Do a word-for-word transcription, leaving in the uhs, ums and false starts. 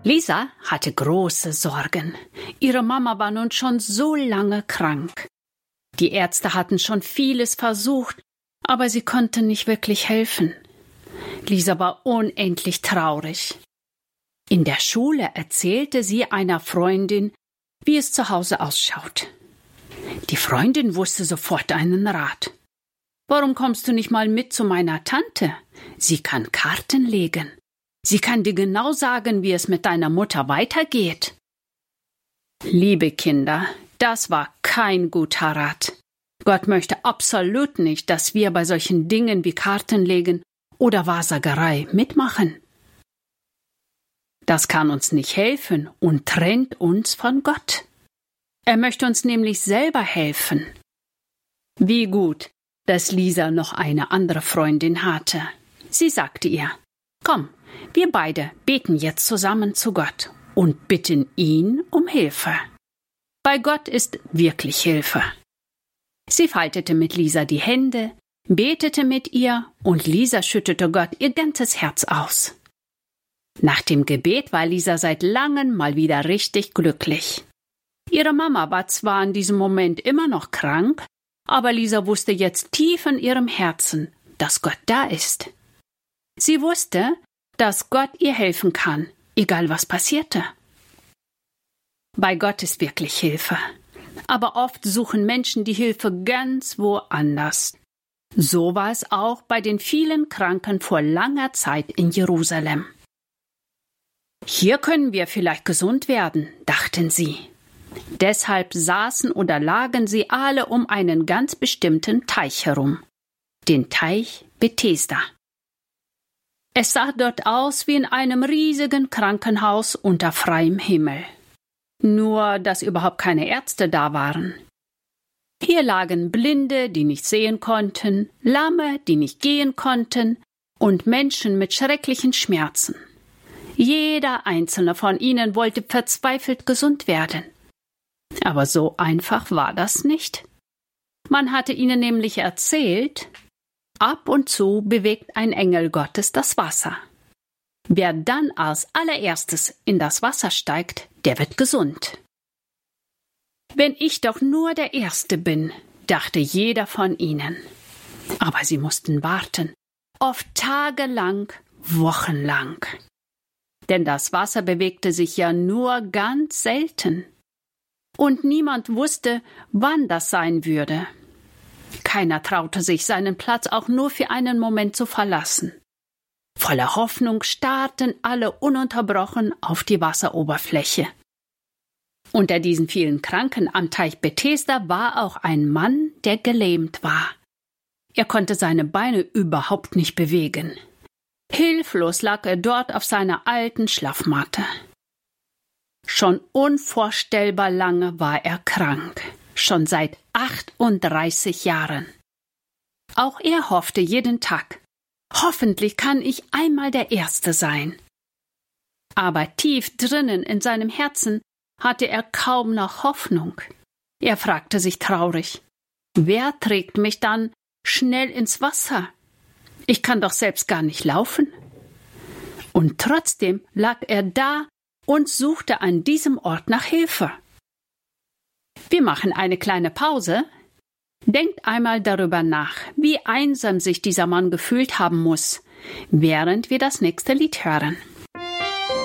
Lisa hatte große Sorgen. Ihre Mama war nun schon so lange krank. Die Ärzte hatten schon vieles versucht, aber sie konnten nicht wirklich helfen. Lisa war unendlich traurig. In der Schule erzählte sie einer Freundin, wie es zu Hause ausschaut. Die Freundin wusste sofort einen Rat. »Warum kommst du nicht mal mit zu meiner Tante? Sie kann Karten legen. Sie kann dir genau sagen, wie es mit deiner Mutter weitergeht.« Liebe Kinder, das war kein guter Rat. Gott möchte absolut nicht, dass wir bei solchen Dingen wie Kartenlegen oder Wahrsagerei mitmachen. Das kann uns nicht helfen und trennt uns von Gott. Er möchte uns nämlich selber helfen. Wie gut, dass Lisa noch eine andere Freundin hatte. Sie sagte ihr, »Komm, wir beide beten jetzt zusammen zu Gott und bitten ihn um Hilfe. Bei Gott ist wirklich Hilfe.« Sie faltete mit Lisa die Hände, betete mit ihr und Lisa schüttete Gott ihr ganzes Herz aus. Nach dem Gebet war Lisa seit langem mal wieder richtig glücklich. Ihre Mama war zwar in diesem Moment immer noch krank, aber Lisa wusste jetzt tief in ihrem Herzen, dass Gott da ist. Sie wusste, dass Gott ihr helfen kann, egal was passierte. Bei Gott ist wirklich Hilfe. Aber oft suchen Menschen die Hilfe ganz woanders. So war es auch bei den vielen Kranken vor langer Zeit in Jerusalem. Hier können wir vielleicht gesund werden, dachten sie. Deshalb saßen oder lagen sie alle um einen ganz bestimmten Teich herum, den Teich Bethesda. Es sah dort aus wie in einem riesigen Krankenhaus unter freiem Himmel. Nur, dass überhaupt keine Ärzte da waren. Hier lagen Blinde, die nicht sehen konnten, Lahme, die nicht gehen konnten, und Menschen mit schrecklichen Schmerzen. Jeder einzelne von ihnen wollte verzweifelt gesund werden. Aber so einfach war das nicht. Man hatte ihnen nämlich erzählt, ab und zu bewegt ein Engel Gottes das Wasser. Wer dann als allererstes in das Wasser steigt, der wird gesund. Wenn ich doch nur der Erste bin, dachte jeder von ihnen. Aber sie mussten warten, oft tagelang, wochenlang. Denn das Wasser bewegte sich ja nur ganz selten. Und niemand wusste, wann das sein würde. Keiner traute sich, seinen Platz auch nur für einen Moment zu verlassen. Voller Hoffnung starrten alle ununterbrochen auf die Wasseroberfläche. Unter diesen vielen Kranken am Teich Bethesda war auch ein Mann, der gelähmt war. Er konnte seine Beine überhaupt nicht bewegen. Hilflos lag er dort auf seiner alten Schlafmatte. Schon unvorstellbar lange war er krank, schon seit achtunddreißig Jahren. Auch er hoffte jeden Tag, hoffentlich kann ich einmal der Erste sein. Aber tief drinnen in seinem Herzen hatte er kaum noch Hoffnung. Er fragte sich traurig, wer trägt mich dann schnell ins Wasser? Ich kann doch selbst gar nicht laufen. Und trotzdem lag er da und suchte an diesem Ort nach Hilfe. Wir machen eine kleine Pause. Denkt einmal darüber nach, wie einsam sich dieser Mann gefühlt haben muss, während wir das nächste Lied hören.